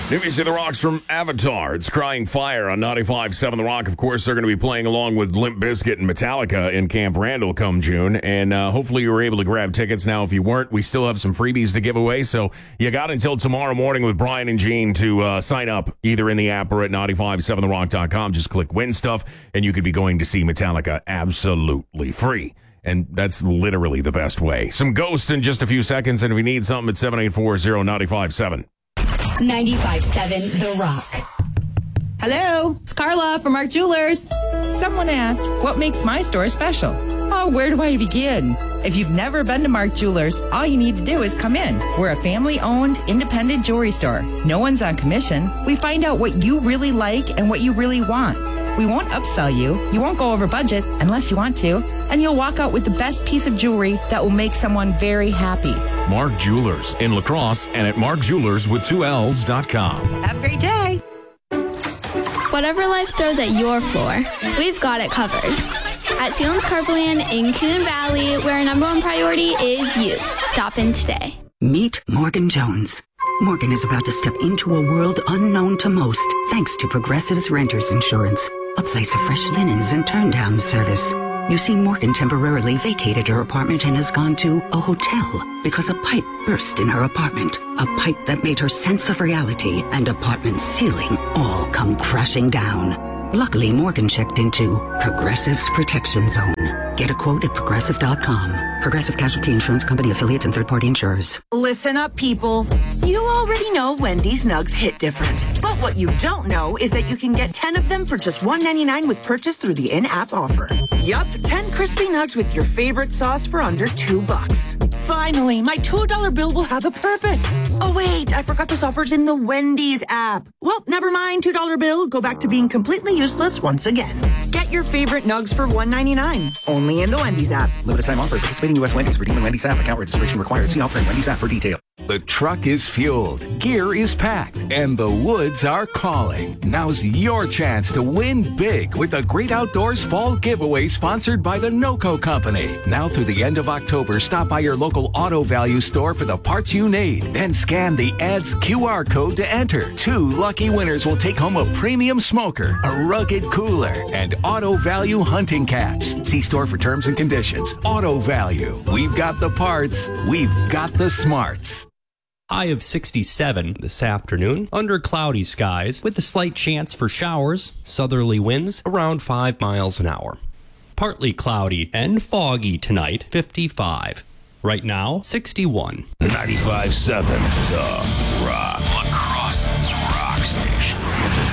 New music, The Rock's from Avatar. It's Crying Fire on 95.7 The Rock. Of course, they're going to be playing along with Limp Bizkit and Metallica in Camp Randall come June. And hopefully you were able to grab tickets. Now, if you weren't, we still have some freebies to give away. So you got until tomorrow morning with Brian and Gene to sign up either in the app or at 957therock.com. Just click Win Stuff, and you could be going to see Metallica absolutely free. And that's literally the best way. Some Ghost in just a few seconds. And if you need something, it's 784-0957. 95.7 The Rock. Hello, it's Carla from Mark Jewelers. Someone asked, what makes my store special? Oh, where do I begin? If you've never been to Mark Jewelers, all you need to do is come in. We're a family-owned, independent jewelry store. No one's on commission. We find out what you really like and what you really want. We won't upsell you. You won't go over budget unless you want to. And you'll walk out with the best piece of jewelry that will make someone very happy. Mark Jewelers in La Crosse and at markjewelers.com. Have a great day. Whatever life throws at your floor, we've got it covered. At Sealands Carpoland in Coon Valley, where our number one priority is you. Stop in today. Meet Morgan Jones. Morgan is about to step into a world unknown to most, thanks to Progressive's Renters Insurance, a place of fresh linens and turn-down service. You see, Morgan temporarily vacated her apartment and has gone to a hotel because a pipe burst in her apartment. A pipe that made her sense of reality and apartment ceiling all come crashing down. Luckily, Morgan checked into Progressive's Protection Zone. Get a quote at Progressive.com. Progressive Casualty Insurance Company affiliates and third-party insurers. Listen up, people. You already know Wendy's Nugs hit different. But what you don't know is that you can get 10 of them for just $1.99 with purchase through the in-app offer. Yup, 10 crispy nugs with your favorite sauce for under $2. Finally, my $2 bill will have a purpose. Oh, wait, I forgot this offer's in the Wendy's app. Well, never mind, $2 bill. Go back to being completely useless once again. Get your favorite nugs for $1.99. Only in the Wendy's app. Limited time offer. Participating U.S. Wendy's. Redeem in Wendy's app. Account registration required. See offer in Wendy's app for detail. The truck is fueled, gear is packed, and the woods are calling. Now's your chance to win big with the Great Outdoors Fall Giveaway sponsored by the NOCO Company. Now through the end of October, stop by your local Auto Value store for the parts you need. Then scan the ad's QR code to enter. 2 lucky winners will take home a premium smoker, a rugged cooler, and Auto Value hunting caps. See store for terms and conditions. Auto Value. We've got the parts. We've got the smarts. High of 67 this afternoon, under cloudy skies with a slight chance for showers, southerly winds around 5 miles an hour. Partly cloudy and foggy tonight, 55. Right now, 61. 95.7 The